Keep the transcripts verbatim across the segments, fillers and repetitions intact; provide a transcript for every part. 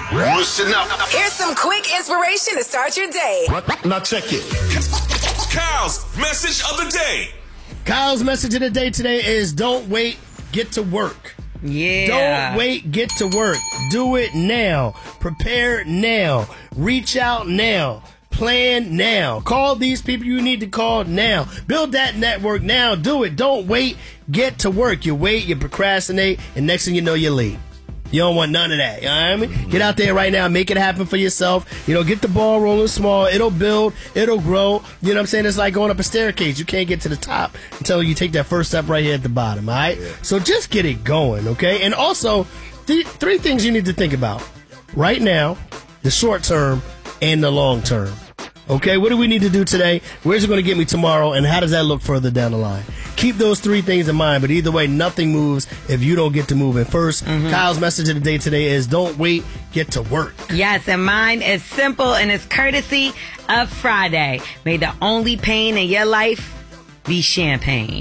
Listen up. Here's some quick inspiration to start your day. Now check it. Kyle's message of the day. Kyle's message of the day today is don't wait, get to work. Yeah. Don't wait, get to work. Do it now. Prepare now. Reach out now. Plan now. Call these people you need to call now. Build that network now. Do it. Don't wait, get to work. You wait, you procrastinate, and next thing you know, you're late. You don't want none of that. You know what I mean? Get out there right now. Make it happen for yourself. You know, get the ball rolling small. It'll build. It'll grow. You know what I'm saying? It's like going up a staircase. You can't get to the top until you take that first step right here at the bottom. All right? Yeah. So just get it going, okay? And also, th- three things you need to think about right now, the short term and the long term. Okay, what do we need to do today? Where's it going to get me tomorrow? And how does that look further down the line? Keep those three things in mind, but either way, nothing moves if you don't get to moving. First, mm-hmm. Kyle's message of the day today is don't wait, get to work. Yes, and mine is simple and it's courtesy of Friday. May the only pain in your life be champagne.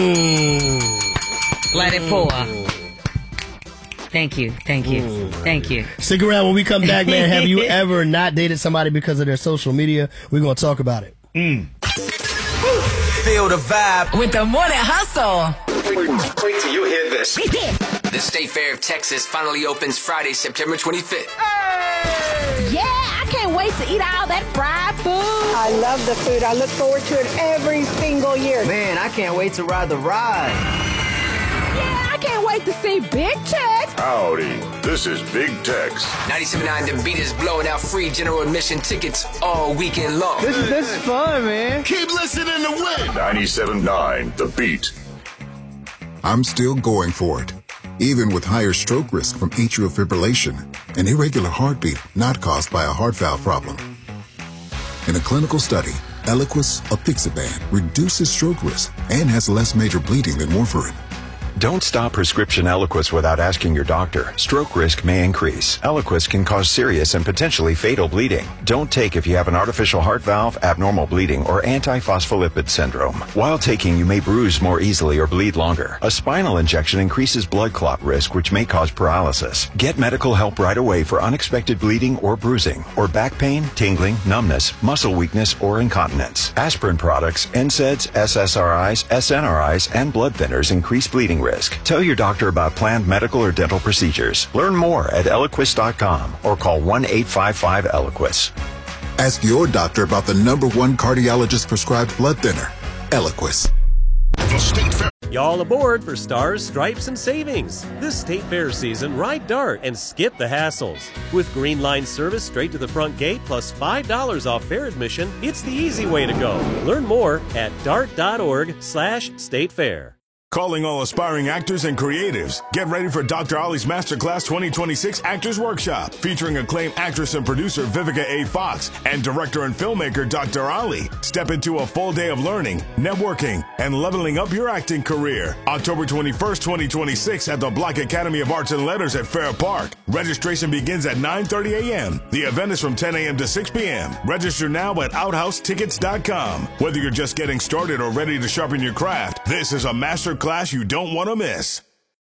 Mm. Let it pour. Thank you, thank you, mm. thank you. Stick around when we come back, man. Have you ever not dated somebody because of their social media? We're going to talk about it. Mm. Feel the vibe with the Morning Hustle. Wait, wait till you hear this. The State Fair of Texas finally opens Friday, September twenty-fifth. Hey! Yeah, I can't wait to eat all that fried food. I love the food. I look forward to it every single year. Man, I can't wait to ride the ride. I can't wait to see Big Tex. Howdy, this is Big Tex. ninety-seven point nine The Beat is blowing out free general admission tickets all weekend long. This, this is fun, man. Keep listening to win. ninety-seven point nine The Beat. I'm still going for it, even with higher stroke risk from atrial fibrillation, an irregular heartbeat not caused by a heart valve problem. In a clinical study, Eliquis apixaban reduces stroke risk and has less major bleeding than warfarin. Don't stop prescription Eliquis without asking your doctor. Stroke risk may increase. Eliquis can cause serious and potentially fatal bleeding. Don't take if you have an artificial heart valve, abnormal bleeding, or antiphospholipid syndrome. While taking, you may bruise more easily or bleed longer. A spinal injection increases blood clot risk, which may cause paralysis. Get medical help right away for unexpected bleeding or bruising, or back pain, tingling, numbness, muscle weakness, or incontinence. Aspirin products, N SAIDs, S S R Is, S N R Is, and blood thinners increase bleeding risk. Tell your doctor about planned medical or dental procedures. Learn more at Eliquis dot com or call one eight five five Eliquis. Ask your doctor about the number one cardiologist prescribed blood thinner, Eliquis. Y'all aboard for Stars, Stripes, and Savings. This State Fair season, ride Dart and skip the hassles. With Green Line service straight to the front gate plus five dollars off fair admission, it's the easy way to go. Learn more at dart.org slash state fair. Calling all aspiring actors and creatives. Get ready for Doctor Ollie's Masterclass twenty twenty-six Actors Workshop, featuring acclaimed actress and producer Vivica A. Fox and director and filmmaker Doctor Ollie. Step into a full day of learning, networking, and leveling up your acting career. October twenty-first, twenty twenty-six at the Black Academy of Arts and Letters at Fair Park. Registration begins at nine thirty a.m. The event is from ten a.m. to six p.m. Register now at outhouse tickets dot com. Whether you're just getting started or ready to sharpen your craft, this is a master class you don't want to miss.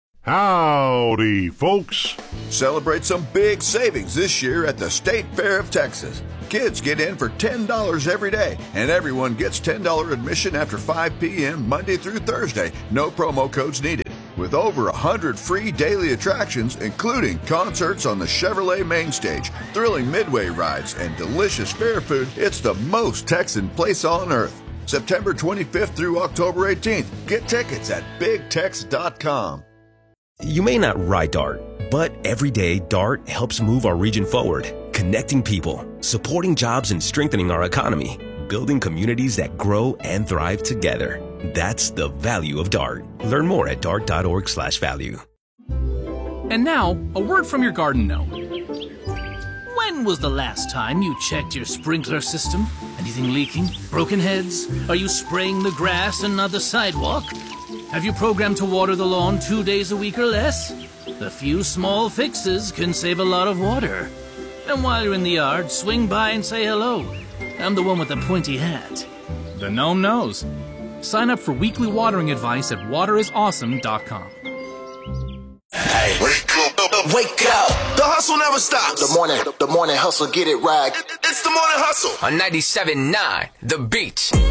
Howdy, folks. Celebrate some big savings this year at the State Fair of Texas. Kids get in for ten dollars every day, and everyone gets ten dollars admission after five p.m. Monday through Thursday. No promo codes needed. With over one hundred free daily attractions, including concerts on the Chevrolet main stage, thrilling midway rides, and delicious fair food, it's the most Texan place on earth. September twenty-fifth through October eighteenth. Get tickets at big tex dot com. You may not ride Dart, but every day Dart helps move our region forward, connecting people, supporting jobs, and strengthening our economy, building communities that grow and thrive together. That's the value of Dart. Learn more at dart.org slash value. And now, a word from your garden gnome. When was the last time you checked your sprinkler system? Anything leaking? Broken heads? Are you spraying the grass and not the sidewalk? Have you programmed to water the lawn two days a week or less? A few small fixes can save a lot of water. And while you're in the yard, swing by and say hello. I'm the one with the pointy hat. The gnome knows. Sign up for weekly watering advice at water is awesome dot com. Hey, wake up. up, wake up. The hustle never stops. The morning, the morning hustle, get it right. It's the morning hustle. On ninety-seven point nine, The Beat.